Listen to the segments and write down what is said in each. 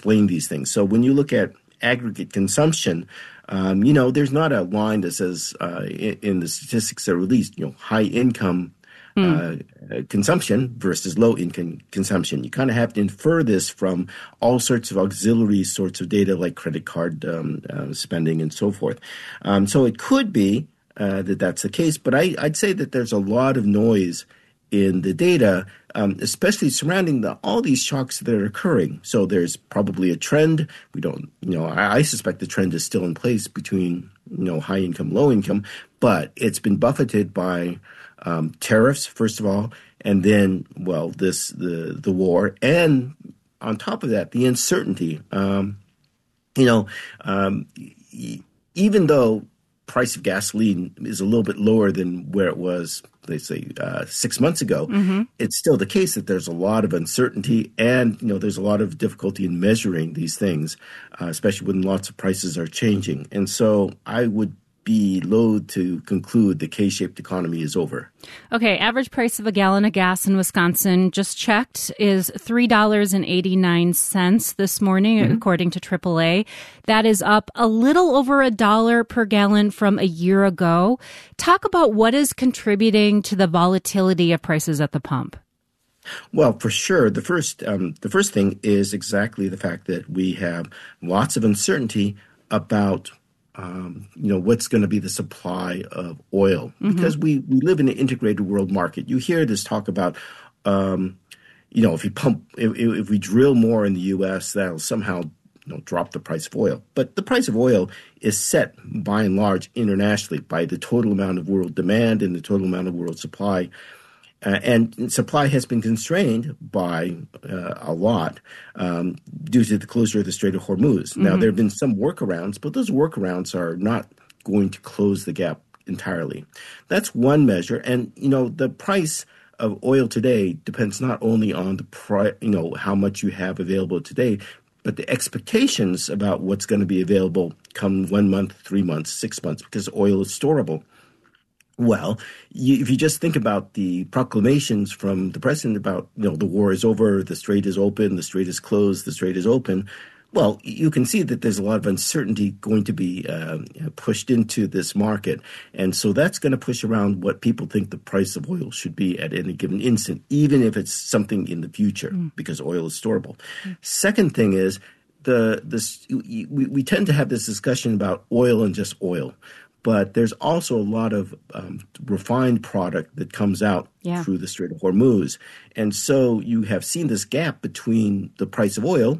explain these things. So when you look at aggregate consumption, there's not a line that says in the statistics that are released, high income consumption versus low income consumption. You kind of have to infer this from all sorts of auxiliary sorts of data like credit card spending and so forth. So it could be that that's the case, but I'd say that there's a lot of noise in the data, especially surrounding all these shocks that are occurring. So there's probably a trend. We don't, I suspect the trend is still in place between, high income, low income, but it's been buffeted by tariffs, first of all, and then, the war, and on top of that, the uncertainty. Even though price of gasoline is a little bit lower than where it was, let's say, 6 months ago, it's still the case that there's a lot of uncertainty and, there's a lot of difficulty in measuring these things, especially when lots of prices are changing. And so I would be loath to conclude the K-shaped economy is over. Okay, average price of a gallon of gas in Wisconsin, just checked, is $3.89 this morning, according to AAA. That is up a little over $1 per gallon from a year ago. Talk about what is contributing to the volatility of prices at the pump. Well, for sure, the first thing is exactly the fact that we have lots of uncertainty about what's going to be the supply of oil, because we live in an integrated world market. You hear this talk about, if we drill more in the U.S., that'll somehow drop the price of oil. But the price of oil is set by and large internationally by the total amount of world demand and the total amount of world supply. And supply has been constrained by a lot due to the closure of the Strait of Hormuz. Now, there have been some workarounds, but those workarounds are not going to close the gap entirely. That's one measure. And, the price of oil today depends not only on the how much you have available today, but the expectations about what's going to be available come 1 month, 3 months, 6 months, because oil is storable. Well, if you just think about the proclamations from the president about, the war is over, the strait is open, the strait is closed, the strait is open, well, you can see that there's a lot of uncertainty going to be pushed into this market. And so that's going to push around what people think the price of oil should be at any given instant, even if it's something in the future, because oil is storable. Second thing is, we tend to have this discussion about oil and just oil. But there's also a lot of refined product that comes out through the Strait of Hormuz. And so you have seen this gap between the price of oil,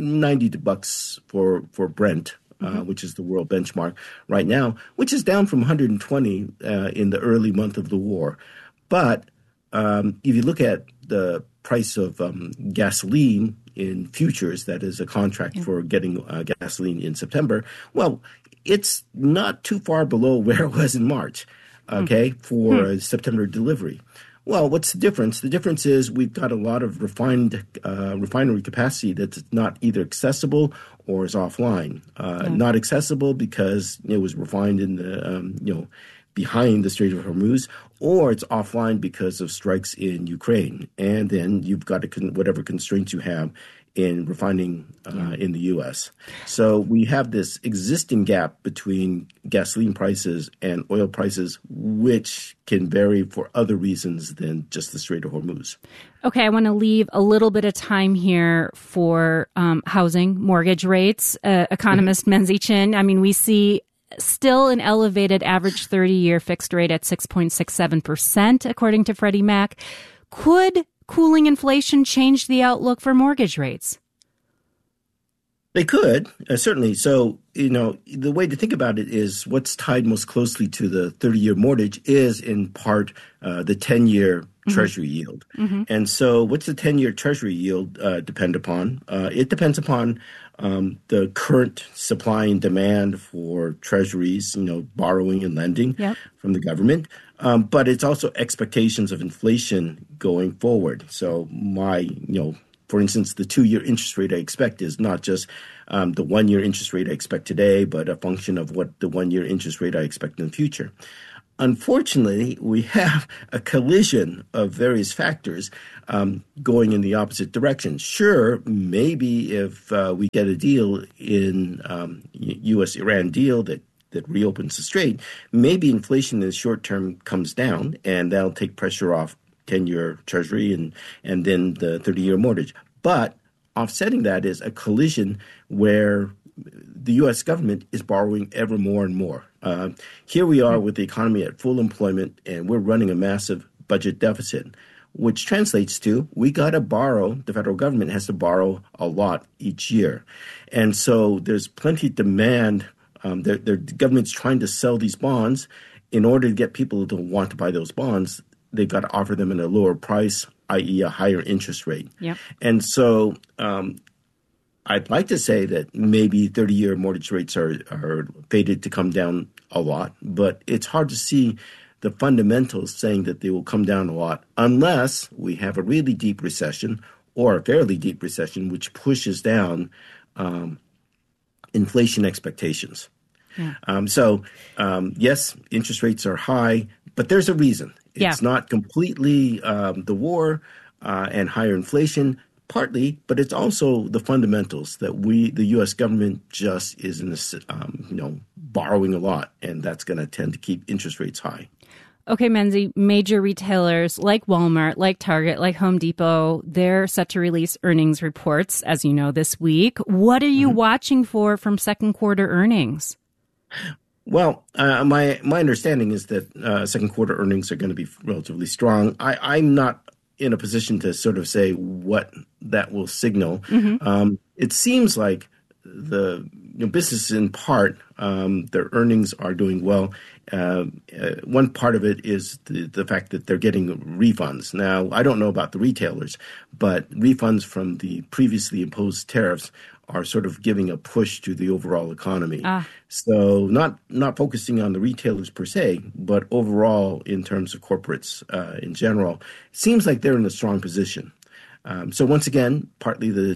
$90 for Brent, which is the world benchmark right now, which is down from 120 in the early month of the war. But if you look at the price of gasoline in futures, that is a contract for getting gasoline in September, well, it's not too far below where it was in March, for September delivery. Well, what's the difference? The difference is we've got a lot of refinery capacity that's not either accessible or is offline. Not accessible because it was refined in the behind the Strait of Hormuz, or it's offline because of strikes in Ukraine. And then you've got whatever constraints you have in refining in the U.S. So we have this existing gap between gasoline prices and oil prices, which can vary for other reasons than just the Strait of Hormuz. Okay, I want to leave a little bit of time here for housing, mortgage rates. Economist Menzie Chinn, we see still an elevated average 30-year fixed rate at 6.67%, according to Freddie Mac. Could cooling inflation change the outlook for mortgage rates? They could, certainly. So, the way to think about it is what's tied most closely to the 30-year mortgage is in part the 10-year Treasury yield. And so what's the 10-year Treasury yield depend upon? It depends upon the current supply and demand for treasuries, borrowing and lending from the government. But it's also expectations of inflation going forward. So for instance, the 2-year interest rate I expect is not just the 1-year interest rate I expect today, but a function of what the 1-year interest rate I expect in the future. unfortunately, we have a collision of various factors going in the opposite direction. Sure, maybe if we get a deal in U.S.-Iran deal that reopens the strait, maybe inflation in the short term comes down, and that'll take pressure off 10-year Treasury and then the 30-year mortgage. But offsetting that is a collision where the U.S. government is borrowing ever more and more. Here we are with the economy at full employment, and we're running a massive budget deficit, which translates to we got to borrow. The federal government has to borrow a lot each year. And so there's plenty of demand. The government's trying to sell these bonds. In order to get people to want to buy those bonds, they've got to offer them at a lower price, i.e. a higher interest rate. Yep. And so I'd like to say that maybe 30-year mortgage rates are fated to come down a lot, but it's hard to see the fundamentals saying that they will come down a lot unless we have a really deep recession or a fairly deep recession, which pushes down inflation expectations. Yeah. Yes, interest rates are high, but there's a reason. It's not completely the war and higher inflation, partly, but it's also the fundamentals that the U.S. government just is in this, borrowing a lot, and that's going to tend to keep interest rates high. Okay, Menzie, major retailers like Walmart, like Target, like Home Depot, they're set to release earnings reports, as you know, this week. What are you watching for from second quarter earnings? Well, my understanding is that second quarter earnings are going to be relatively strong. I'm not in a position to sort of say what that will signal. It seems like the businesses in part, their earnings are doing well. One part of it is the fact that they're getting refunds. Now, I don't know about the retailers, but refunds from the previously imposed tariffs are sort of giving a push to the overall economy. So not focusing on the retailers per se, but overall in terms of corporates in general, it seems like they're in a strong position. So once again, partly the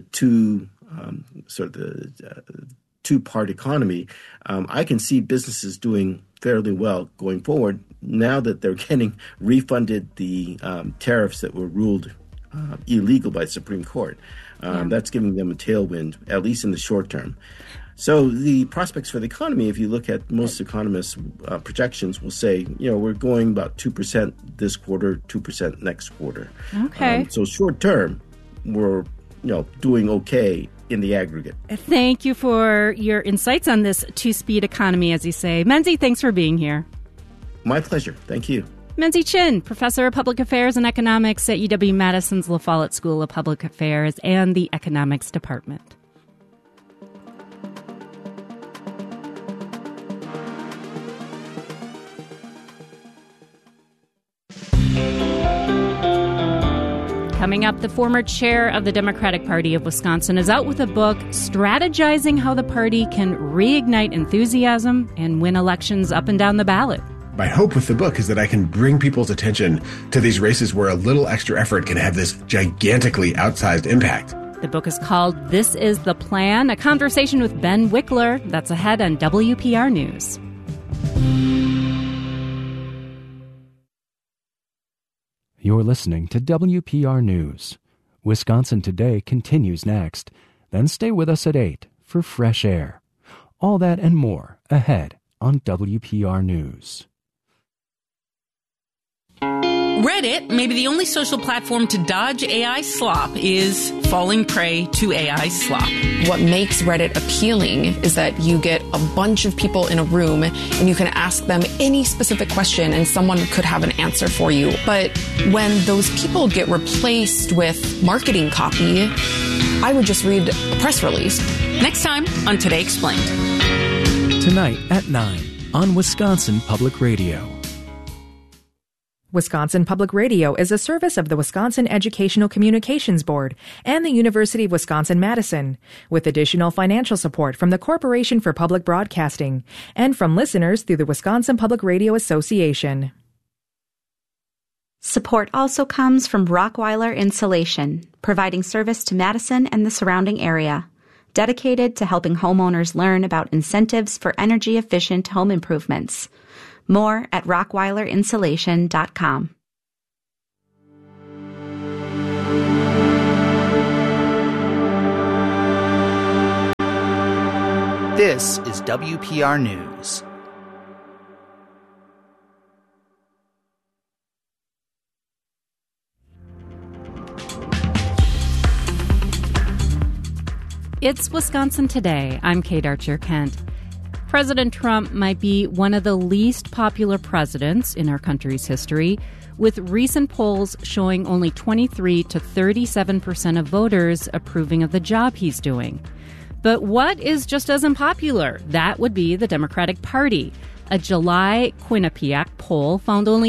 two-part economy, I can see businesses doing fairly well going forward now that they're getting refunded the tariffs that were ruled illegal by the Supreme Court. That's giving them a tailwind, at least in the short term. So the prospects for the economy, if you look at most economists' projections, will say, we're going about 2% this quarter, 2% next quarter. Okay. So short term, we're doing okay in the aggregate. Thank you for your insights on this two-speed economy, as you say. Menzie, thanks for being here. My pleasure. Thank you. Menzie Chin, Professor of Public Affairs and Economics at UW-Madison's La Follette School of Public Affairs and the Economics Department. Coming up, the former chair of the Democratic Party of Wisconsin is out with a book strategizing how the party can reignite enthusiasm and win elections up and down the ballot. My hope with the book is that I can bring people's attention to these races where a little extra effort can have this gigantically outsized impact. The book is called This Is the Plan, a conversation with Ben Wickler. That's ahead on WPR News. You're listening to WPR News. Wisconsin Today continues next. Then stay with us at 8 for Fresh Air. All that and more ahead on WPR News. Reddit, maybe the only social platform to dodge AI slop, is falling prey to AI slop. What makes Reddit appealing is that you get a bunch of people in a room and you can ask them any specific question and someone could have an answer for you. But when those people get replaced with marketing copy, I would just read a press release. Next time on Today Explained. Tonight at 9 on Wisconsin Public Radio. Wisconsin Public Radio is a service of the Wisconsin Educational Communications Board and the University of Wisconsin-Madison, with additional financial support from the Corporation for Public Broadcasting and from listeners through the Wisconsin Public Radio Association. Support also comes from Rockweiler Insulation, providing service to Madison and the surrounding area, dedicated to helping homeowners learn about incentives for energy-efficient home improvements. More at rockweilerinsulation.com. This is WPR News. It's Wisconsin Today. I'm Kate Archer-Kent. President Trump might be one of the least popular presidents in our country's history, with recent polls showing only 23 to 37% of voters approving of the job he's doing. But what is just as unpopular? That would be the Democratic Party. A July Quinnipiac poll found only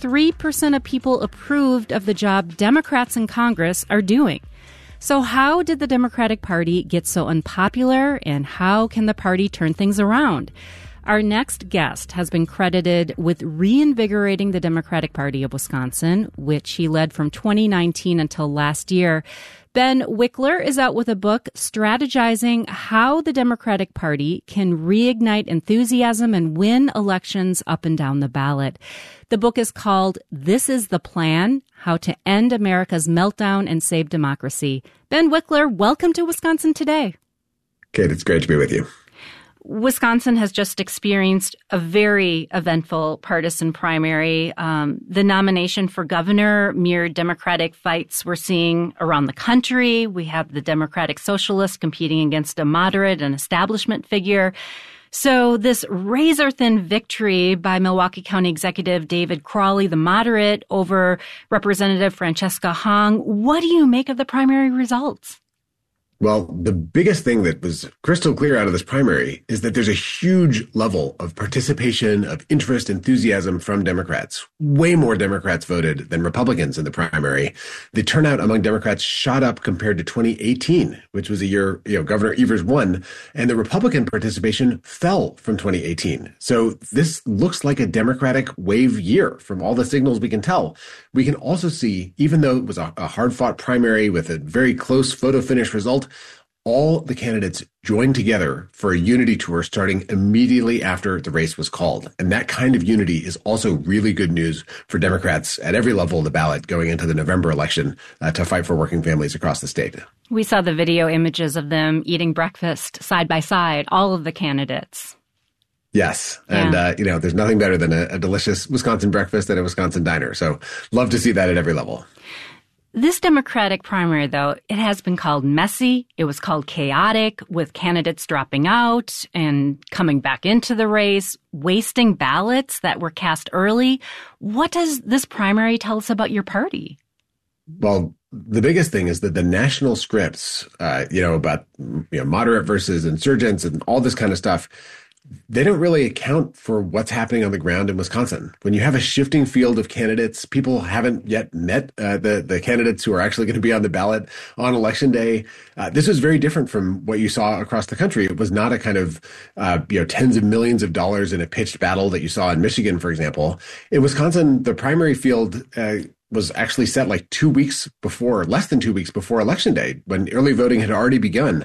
23% of people approved of the job Democrats in Congress are doing. So how did the Democratic Party get so unpopular, and how can the party turn things around? Our next guest has been credited with reinvigorating the Democratic Party of Wisconsin, which he led from 2019 until last year. Ben Wickler is out with a book strategizing how the Democratic Party can reignite enthusiasm and win elections up and down the ballot. The book is called This is the Plan: How to End America's Meltdown and Save Democracy. Ben Wickler, welcome to Wisconsin Today. Kate, it's great to be with you. Wisconsin has just experienced a very eventful partisan primary. The nomination for governor mirrored Democratic fights we're seeing around the country. We have the Democratic Socialists competing against a moderate and establishment figure. So this razor-thin victory by Milwaukee County Executive David Crowley, the moderate, over Representative Francesca Hong, what do you make of the primary results? Well, the biggest thing that was crystal clear out of this primary is that there's a huge level of participation, of interest, enthusiasm from Democrats. Way more Democrats voted than Republicans in the primary. The turnout among Democrats shot up compared to 2018, which was a year, Governor Evers won, and the Republican participation fell from 2018. So this looks like a Democratic wave year from all the signals we can tell. We can also see, even though it was a hard-fought primary with a very close photo finish result, all the candidates joined together for a unity tour starting immediately after the race was called. And that kind of unity is also really good news for Democrats at every level of the ballot going into the November election to fight for working families across the state. We saw the video images of them eating breakfast side by side, all of the candidates. Yes. And, there's nothing better than a delicious Wisconsin breakfast at a Wisconsin diner. So love to see that at every level. This Democratic primary, though, it has been called messy. It was called chaotic, with candidates dropping out and coming back into the race, wasting ballots that were cast early. What does this primary tell us about your party? Well, the biggest thing is that the national scripts, about moderate versus insurgents and all this kind of stuff, they don't really account for what's happening on the ground in Wisconsin. When you have a shifting field of candidates, people haven't yet met the candidates who are actually going to be on the ballot on Election Day. This was very different from what you saw across the country. It was not a kind of, tens of millions of dollars in a pitched battle that you saw in Michigan, for example. In Wisconsin, the primary field was actually set like less than 2 weeks before Election Day, when early voting had already begun.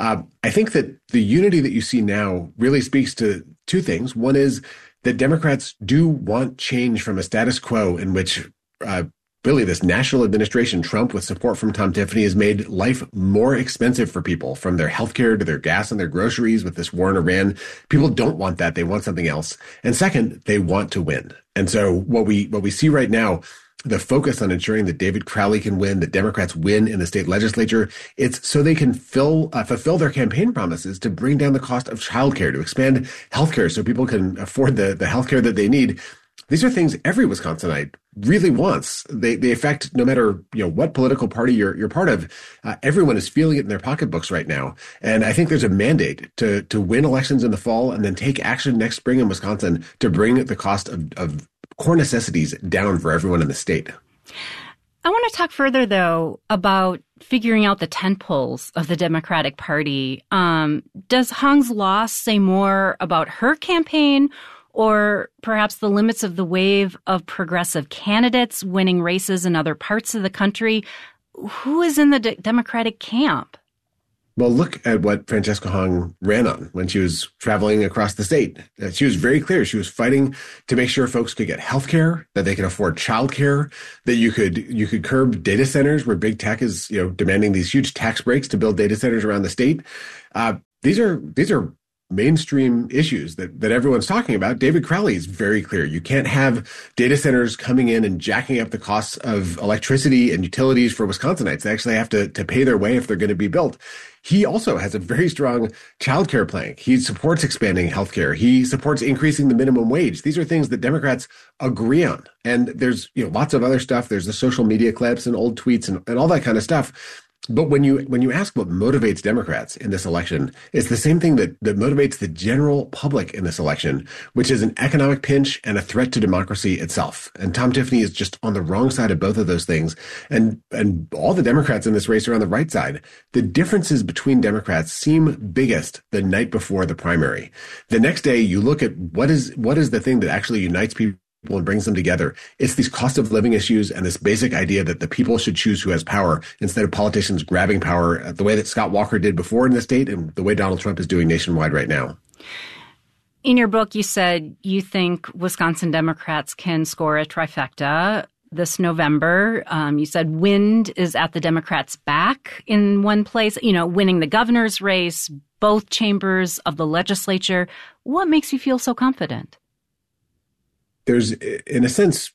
I think that the unity that you see now really speaks to two things. One is that Democrats do want change from a status quo in which really this national administration, Trump, with support from Tom Tiffany, has made life more expensive for people, from their healthcare to their gas and their groceries with this war in Iran. People don't want that. They want something else. And second, they want to win. And so what we see right now, the focus on ensuring that David Crowley can win, that Democrats win in the state legislature, it's so they can fulfill their campaign promises to bring down the cost of childcare, to expand healthcare so people can afford the healthcare that they need. These are things every Wisconsinite really wants. They affect no matter what political party you're part of. Everyone is feeling it in their pocketbooks right now. And I think there's a mandate to win elections in the fall and then take action next spring in Wisconsin to bring the cost of core necessities down for everyone in the state. I want to talk further, though, about figuring out the tentpoles of the Democratic Party. Does Hong's loss say more about her campaign, or perhaps the limits of the wave of progressive candidates winning races in other parts of the country? Who is in the Democratic camp? Well, look at what Francesca Hong ran on when she was traveling across the state. She was very clear. She was fighting to make sure folks could get health care, that they could afford childcare, that you could curb data centers where big tech is, demanding these huge tax breaks to build data centers around the state. These are mainstream issues that everyone's talking about. David Crowley is very clear. You can't have data centers coming in and jacking up the costs of electricity and utilities for Wisconsinites. They actually have to pay their way if they're going to be built. He also has a very strong childcare plan. He supports expanding healthcare. He supports increasing the minimum wage. These are things that Democrats agree on. And there's lots of other stuff. There's the social media clips and old tweets and all that kind of stuff. But when you ask what motivates Democrats in this election, it's the same thing that motivates the general public in this election, which is an economic pinch and a threat to democracy itself. And Tom Tiffany is just on the wrong side of both of those things. And all the Democrats in this race are on the right side. The differences between Democrats seem biggest the night before the primary. The next day, you look at what is the thing that actually unites people and brings them together. It's these cost of living issues and this basic idea that the people should choose who has power instead of politicians grabbing power the way that Scott Walker did before in the state and the way Donald Trump is doing nationwide right now. In your book, you said you think Wisconsin Democrats can score a trifecta this November. You said wind is at the Democrats' back in one place, winning the governor's race, both chambers of the legislature. What makes you feel so confident? There's, in a sense,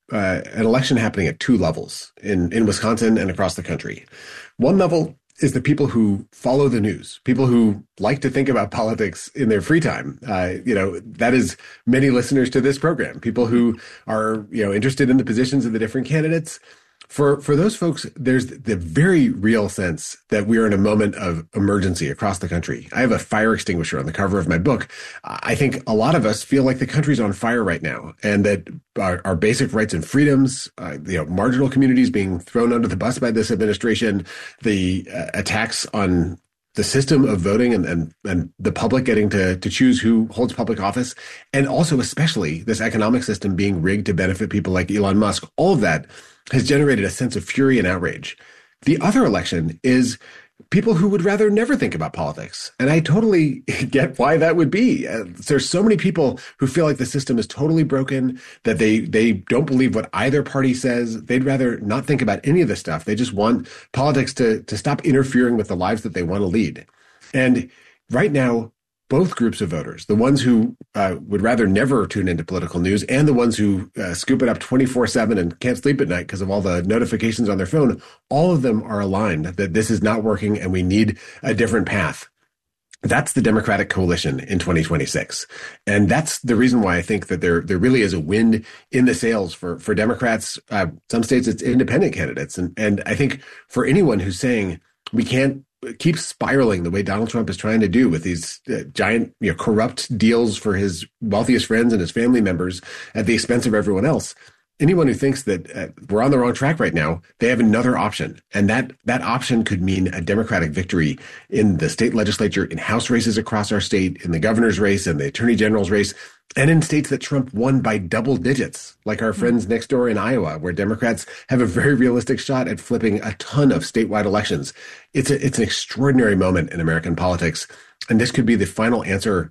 an election happening at two levels in Wisconsin and across the country. One level is the people who follow the news, people who like to think about politics in their free time. That is many listeners to this program, people who are, interested in the positions of the different candidates. For those folks, there's the very real sense that we are in a moment of emergency across the country. I have a fire extinguisher on the cover of my book. I think a lot of us feel like the country's on fire right now, and that our basic rights and freedoms, marginal communities being thrown under the bus by this administration, the attacks on the system of voting and the public getting to choose who holds public office, and also especially this economic system being rigged to benefit people like Elon Musk, all of that has generated a sense of fury and outrage. The other election is people who would rather never think about politics. And I totally get why that would be. There's so many people who feel like the system is totally broken, that they don't believe what either party says. They'd rather not think about any of this stuff. They just want politics to stop interfering with the lives that they want to lead. And right now, both groups of voters, the ones who would rather never tune into political news and the ones who scoop it up 24/7 and can't sleep at night because of all the notifications on their phone, all of them are aligned that this is not working and we need a different path. That's the Democratic coalition in 2026. And that's the reason why I think that there really is a wind in the sails for Democrats. Some states it's independent candidates. And I think for anyone who's saying we can't keep spiraling the way Donald Trump is trying to do with these giant, corrupt deals for his wealthiest friends and his family members at the expense of everyone else. Anyone who thinks that we're on the wrong track right now, they have another option. And that option could mean a Democratic victory in the state legislature, in House races across our state, in the governor's race and the attorney general's race, and in states that Trump won by double digits, like our friends next door in Iowa, where Democrats have a very realistic shot at flipping a ton of statewide elections. It's an extraordinary moment in American politics. And this could be the final answer,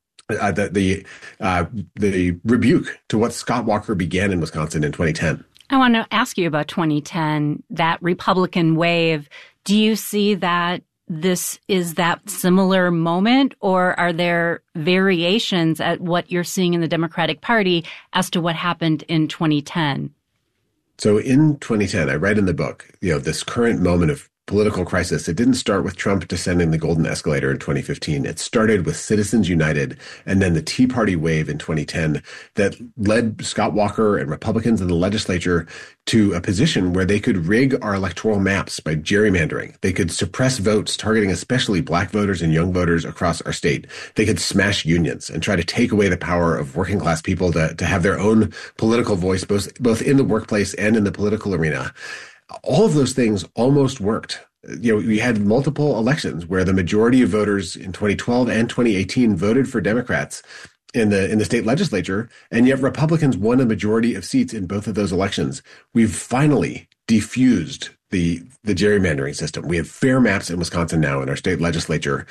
the rebuke to what Scott Walker began in Wisconsin in 2010. I want to ask you about 2010, that Republican wave. Do you see that this is that similar moment, or are there variations at what you're seeing in the Democratic Party as to what happened in 2010? So in 2010, I write in the book, this current moment of political crisis, it didn't start with Trump descending the golden escalator in 2015. It started with Citizens United and then the Tea Party wave in 2010 that led Scott Walker and Republicans in the legislature to a position where they could rig our electoral maps by gerrymandering. They could suppress votes targeting especially black voters and young voters across our state. They could smash unions and try to take away the power of working class people to have their own political voice, both in the workplace and in the political arena. All of those things almost worked. We had multiple elections where the majority of voters in 2012 and 2018 voted for Democrats in the state legislature, and yet Republicans won a majority of seats in both of those elections. We've finally defused the gerrymandering system. We have fair maps in Wisconsin now in our state legislature.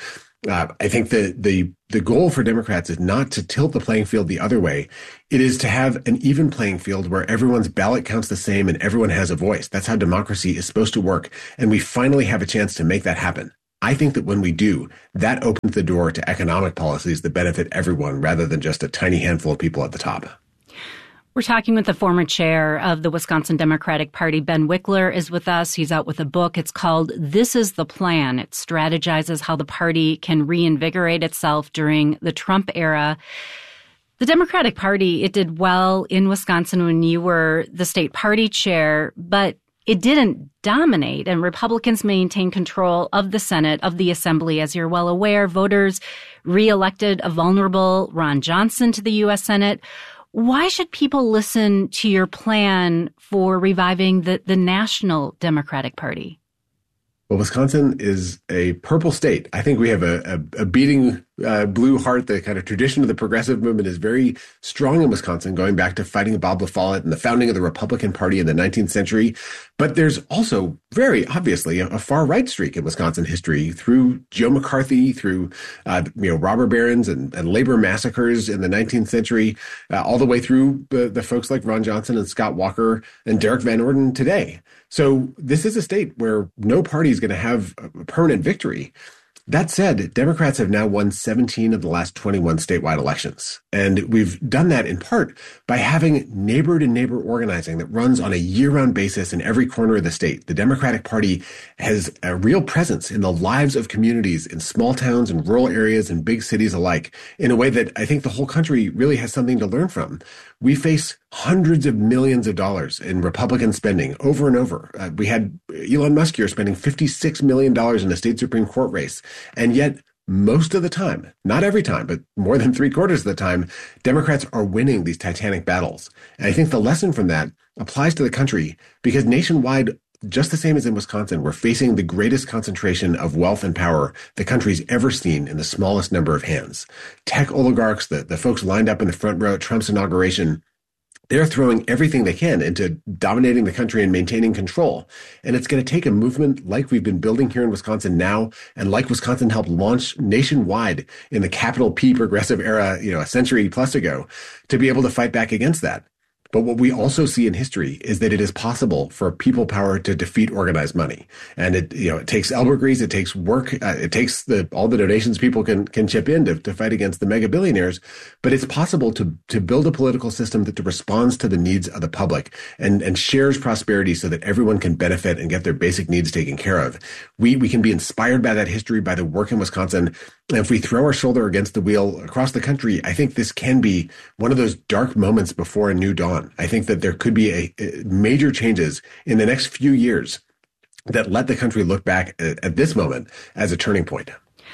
I think the goal for Democrats is not to tilt the playing field the other way. It is to have an even playing field where everyone's ballot counts the same and everyone has a voice. That's how democracy is supposed to work. And we finally have a chance to make that happen. I think that when we do, that opens the door to economic policies that benefit everyone rather than just a tiny handful of people at the top. We're talking with the former chair of the Wisconsin Democratic Party. Ben Wickler is with us. He's out with a book. It's called This is the Plan. It strategizes how the party can reinvigorate itself during the Trump era. The Democratic Party, it did well in Wisconsin when you were the state party chair, but it didn't dominate, and Republicans maintained control of the Senate, of the Assembly. As you're well aware, voters reelected a vulnerable Ron Johnson to the U.S. Senate. Why should people listen to your plan for reviving the National Democratic Party? Well, Wisconsin is a purple state. I think we have a beating blue heart. The kind of tradition of the progressive movement is very strong in Wisconsin, going back to fighting Bob La Follette and the founding of the Republican Party in the 19th century. But there's also very obviously a far right streak in Wisconsin history through Joe McCarthy, through robber barons and labor massacres in the 19th century, all the way through the folks like Ron Johnson and Scott Walker and Derek Van Orden today. So this is a state where no party is going to have a permanent victory. That said, Democrats have now won 17 of the last 21 statewide elections. And we've done that in part by having neighbor-to-neighbor organizing that runs on a year-round basis in every corner of the state. The Democratic Party has a real presence in the lives of communities in small towns and rural areas and big cities alike in a way that I think the whole country really has something to learn from. We face hundreds of millions of dollars in Republican spending over and over. We had Elon Musk here spending $56 million in the state Supreme Court race. And yet, most of the time, not every time, but more than 3/4 of the time, Democrats are winning these titanic battles. And I think the lesson from that applies to the country because nationwide, just the same as in Wisconsin, we're facing the greatest concentration of wealth and power the country's ever seen in the smallest number of hands. Tech oligarchs, the folks lined up in the front row at Trump's inauguration, they're throwing everything they can into dominating the country and maintaining control. And it's going to take a movement like we've been building here in Wisconsin now, and like Wisconsin helped launch nationwide in the capital P progressive era, a century plus ago, to be able to fight back against that. But what we also see in history is that it is possible for people power to defeat organized money. And it takes elbow grease, it takes work, it takes all the donations people can chip in to fight against the mega billionaires. But it's possible to build a political system that responds to the needs of the public and shares prosperity so that everyone can benefit and get their basic needs taken care of. We can be inspired by that history, by the work in Wisconsin. And if we throw our shoulder against the wheel across the country, I think this can be one of those dark moments before a new dawn. I think that there could be a major changes in the next few years that let the country look back at this moment as a turning point.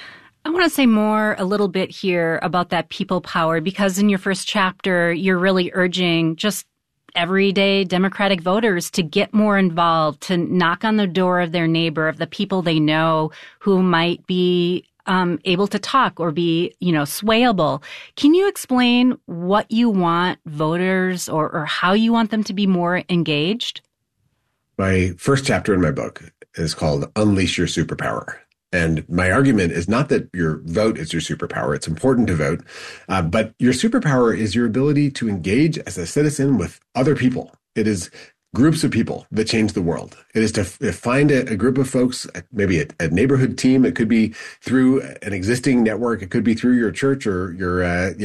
I want to say a little bit here about that people power, because in your first chapter, you're really urging just everyday Democratic voters to get more involved, to knock on the door of their neighbor, of the people they know who might be able to talk or be, swayable. Can you explain what you want voters or how you want them to be more engaged? My first chapter in my book is called Unleash Your Superpower. And my argument is not that your vote is your superpower. It's important to vote. But your superpower is your ability to engage as a citizen with other people. It is groups of people that change the world. It is to find a group of folks, maybe a neighborhood team. It could be through an existing network. It could be through your church or your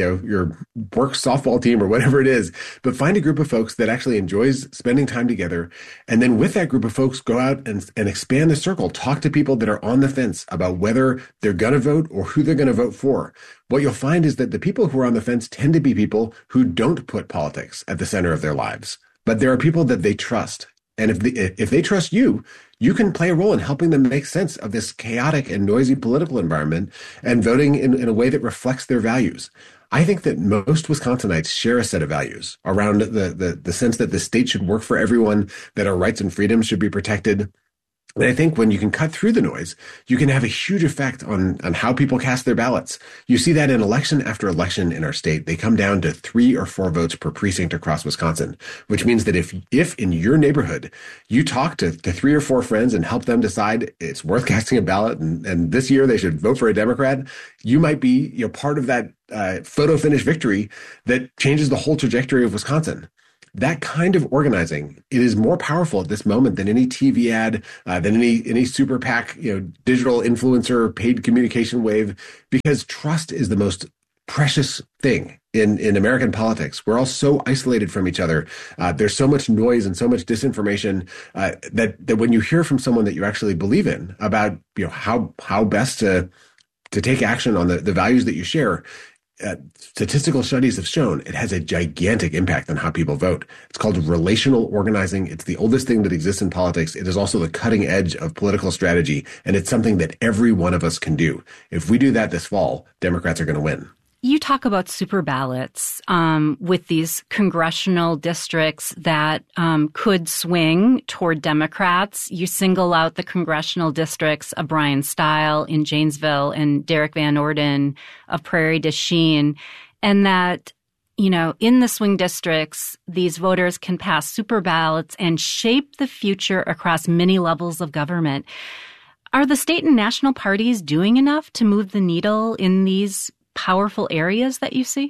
work softball team or whatever it is. But find a group of folks that actually enjoys spending time together. And then with that group of folks, go out and expand the circle. Talk to people that are on the fence about whether they're going to vote or who they're going to vote for. What you'll find is that the people who are on the fence tend to be people who don't put politics at the center of their lives. But there are people that they trust. And if they trust you, you can play a role in helping them make sense of this chaotic and noisy political environment and voting in a way that reflects their values. I think that most Wisconsinites share a set of values around the sense that the state should work for everyone, that our rights and freedoms should be protected, And I think when you can cut through the noise, you can have a huge effect on how people cast their ballots. You see that in election after election in our state. They come down to 3 or 4 votes per precinct across Wisconsin, which means that if in your neighborhood you talk to 3 or 4 friends and help them decide it's worth casting a ballot and this year they should vote for a Democrat, you might be part of that photo finish victory that changes the whole trajectory of Wisconsin. That kind of organizing, it is more powerful at this moment than any TV ad, than any super PAC, digital influencer paid communication wave, because trust is the most precious thing in American politics. We're all so isolated from each other. There's so much noise and so much disinformation that when you hear from someone that you actually believe in about how best to take action on the values that you share. Statistical studies have shown it has a gigantic impact on how people vote. It's called relational organizing. It's the oldest thing that exists in politics. It is also the cutting edge of political strategy, and it's something that every one of us can do. If we do that this fall, Democrats are going to win. You talk about super ballots with these congressional districts that could swing toward Democrats. You single out the congressional districts of Brian Stile in Janesville and Derek Van Orden of Prairie du Chien, and that, in the swing districts, these voters can pass super ballots and shape the future across many levels of government. Are the state and national parties doing enough to move the needle in these powerful areas that you see?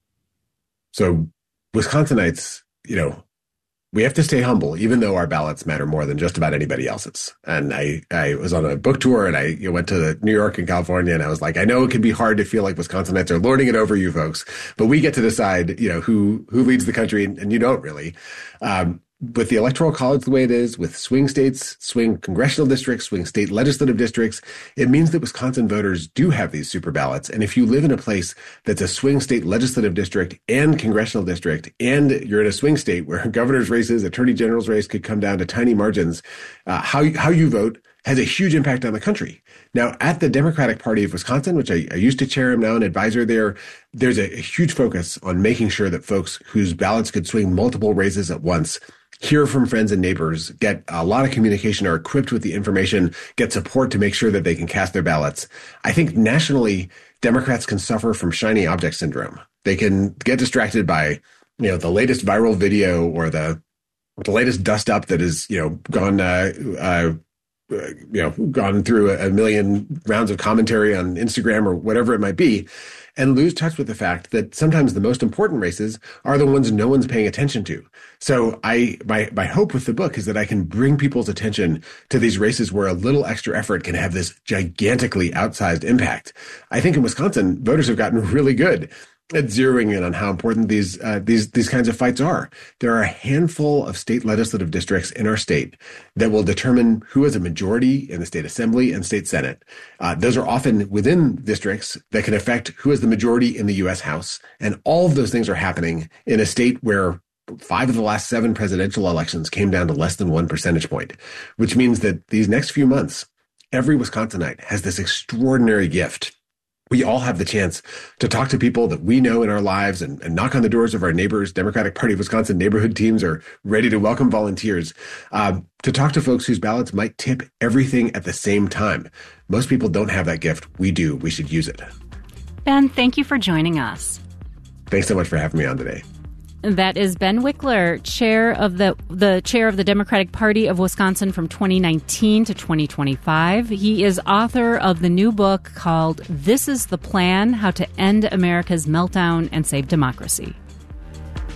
So Wisconsinites, we have to stay humble, even though our ballots matter more than just about anybody else's. And I was on a book tour and I went to New York and California, and I was like, I know it can be hard to feel like Wisconsinites are lording it over you folks, but we get to decide, who leads the country, and you don't really. With the Electoral College the way it is, with swing states, swing congressional districts, swing state legislative districts, it means that Wisconsin voters do have these super ballots. And if you live in a place that's a swing state legislative district and congressional district, and you're in a swing state where governor's races, attorney general's race could come down to tiny margins, how you vote has a huge impact on the country. Now, at the Democratic Party of Wisconsin, which I used to chair, I'm now an advisor there, there's a huge focus on making sure that folks whose ballots could swing multiple races at once hear from friends and neighbors, get a lot of communication, are equipped with the information, get support to make sure that they can cast their ballots. I think nationally, Democrats can suffer from shiny object syndrome. They can get distracted by, the latest viral video or the latest dust up that is, gone through a million rounds of commentary on Instagram or whatever it might be, and lose touch with the fact that sometimes the most important races are the ones no one's paying attention to. So my hope with the book is that I can bring people's attention to these races where a little extra effort can have this gigantically outsized impact. I think in Wisconsin, voters have gotten really good at zeroing in on how important these kinds of fights are. There are a handful of state legislative districts in our state that will determine who has a majority in the state assembly and state senate. Those are often within districts that can affect who has the majority in the U.S. House. And all of those things are happening in a state where 5 of the last 7 presidential elections came down to less than 1 percentage point, which means that these next few months, every Wisconsinite has this extraordinary gift. We all have the chance to talk to people that we know in our lives and knock on the doors of our neighbors. Democratic Party of Wisconsin neighborhood teams are ready to welcome volunteers to talk to folks whose ballots might tip everything at the same time. Most people don't have that gift. We do. We should use it. Ben, thank you for joining us. Thanks so much for having me on today. That is Ben Wickler, chair of the chair of the Democratic Party of Wisconsin from 2019 to 2025. He is author of the new book called This is the Plan: How to End America's Meltdown and Save Democracy.